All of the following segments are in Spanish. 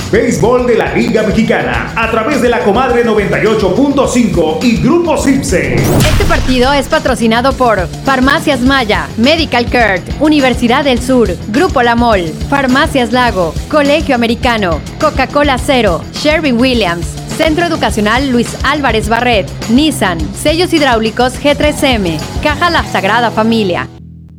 Béisbol de la Liga Mexicana a través de la Comadre 98.5 y Grupo Cipse. Este partido es patrocinado por Farmacias Maya, Medical Care, Universidad del Sur, Grupo La Mol, Farmacias Lago, Colegio Americano, Coca-Cola Cero, Sherwin-Williams, Centro Educacional Luis Álvarez Barret, Nissan, Sellos Hidráulicos G3M, Caja La Sagrada Familia.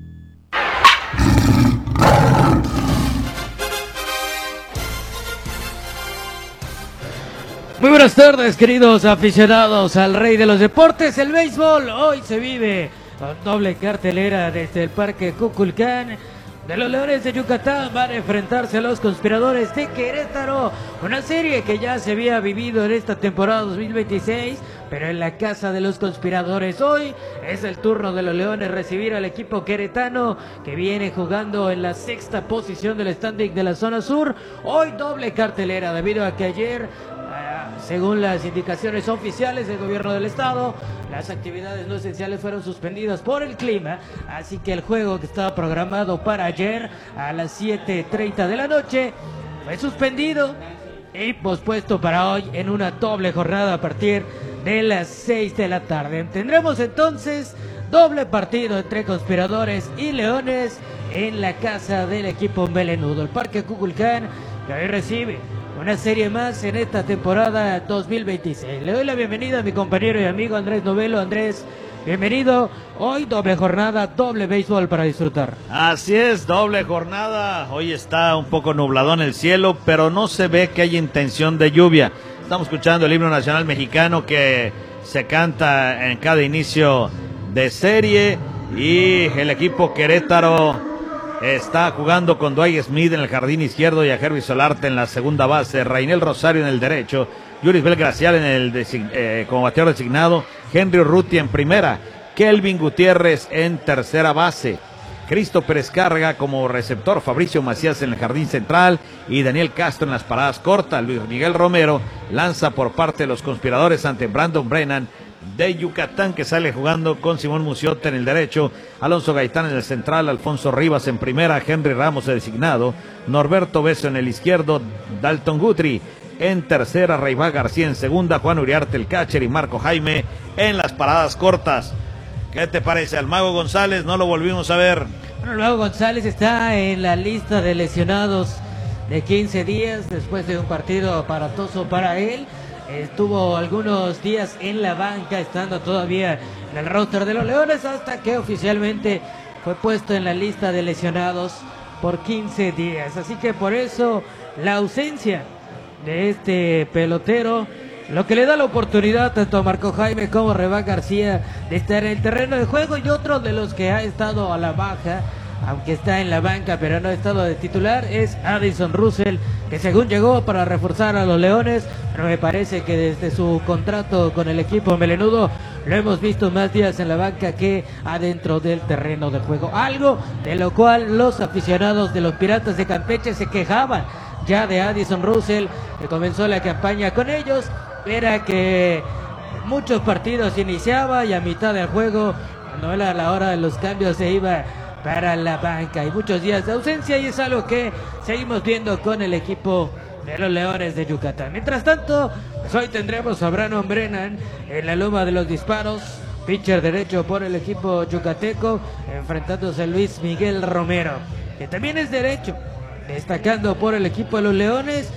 Muy buenas tardes, queridos aficionados al rey de los deportes, el béisbol. Hoy se vive con doble cartelera desde el Parque Kukulcán. De los Leones de Yucatán van a enfrentarse a los Conspiradores de Querétaro. Una serie que ya se había vivido en esta temporada 2026, pero en la casa de los Conspiradores. Hoy es el turno de los Leones recibir al equipo queretano, que viene jugando en la sexta posición del standing de la zona sur. Hoy doble cartelera debido a que ayer, según las indicaciones oficiales del gobierno del estado, las actividades no esenciales fueron suspendidas por el clima, así que el juego que estaba programado para ayer a las 7:30 de la noche fue suspendido y pospuesto para hoy en una doble jornada a partir de las 6 de la tarde. Tendremos entonces doble partido entre Conspiradores y Leones en la casa del equipo melenudo, el Parque Kukulcán, que hoy recibe una serie más en esta temporada 2026. Le doy la bienvenida a mi compañero y amigo Andrés Novelo. Andrés, bienvenido. Hoy doble jornada, doble béisbol para disfrutar. Así es, doble jornada. Hoy está un poco nubladón el cielo, pero no se ve que haya intención de lluvia. Estamos escuchando el himno nacional mexicano que se canta en cada inicio de serie, y el equipo Querétaro está jugando con Dwight Smith en el jardín izquierdo y a Herby Solarte en la segunda base, Rainel Rosario en el derecho, Yuris Belgracial en el como bateador designado, Henry Urrutia en primera, Kelvin Gutiérrez en tercera base, Cristo Pérez Carga como receptor, Fabricio Macías en el jardín central y Daniel Castro en las paradas cortas. Luis Miguel Romero lanza por parte de los Conspiradores ante Brandon Brennan de Yucatán, que sale jugando con Simón Muciote en el derecho, Alonso Gaitán en el central, Alfonso Rivas en primera, Henry Ramos de designado, Norberto Beso en el izquierdo, Dalton Guthrie en tercera, Reibá García en segunda, Juan Uriarte el catcher y Marco Jaime en las paradas cortas. ¿Qué te parece? Al Mago González no lo volvimos a ver. Bueno, el Mago González está en la lista de lesionados de 15 días después de un partido aparatoso para él. Estuvo algunos días en la banca, estando todavía en el roster de los Leones, hasta que oficialmente fue puesto en la lista de lesionados por 15 días. Así que por eso la ausencia de este pelotero, lo que le da la oportunidad tanto a Marco Jaime como a Reibá García de estar en el terreno de juego, y otro de los que ha estado a la baja, aunque está en la banca pero no ha estado de titular, es Addison Russell, que según llegó para reforzar a los Leones, pero me parece que desde su contrato con el equipo melenudo lo hemos visto más días en la banca que adentro del terreno de juego, algo de lo cual los aficionados de los Piratas de Campeche se quejaban ya de Addison Russell, que comenzó la campaña con ellos. Era que muchos partidos iniciaba y a mitad del juego, cuando era la hora de los cambios, se iba para la banca, y muchos días de ausencia, y es algo que seguimos viendo con el equipo de los Leones de Yucatán. Mientras tanto, pues hoy tendremos a Brandon Brennan en la loma de los disparos, pitcher derecho por el equipo yucateco, enfrentándose a Luis Miguel Romero, que también es derecho, destacando por el equipo de los Leones.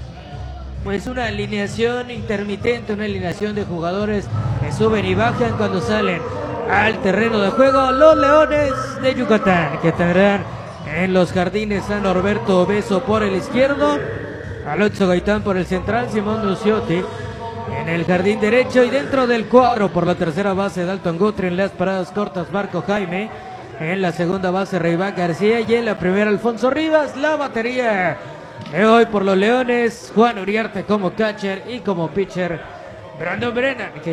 Pues una alineación intermitente, una alineación de jugadores que suben y bajan cuando salen al terreno de juego. Los Leones de Yucatán, que tendrán en los jardines a Norberto Beso por el izquierdo, Alonso Gaitán por el central, Simón Muciote en el jardín derecho, y dentro del cuadro por la tercera base Dalton Guthrie, en las paradas cortas Marco Jaime, en la segunda base Reibá García, y en la primera Alfonso Rivas. La batería de hoy por los Leones, Juan Uriarte como catcher y como pitcher Brandon Brennan, que